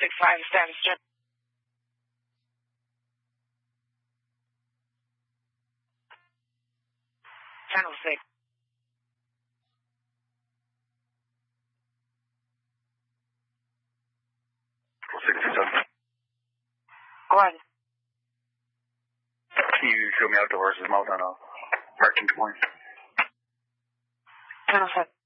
65, status check. Channel 6. Go ahead. Can you show me out the horse's mouth on a parking point? Channel 7.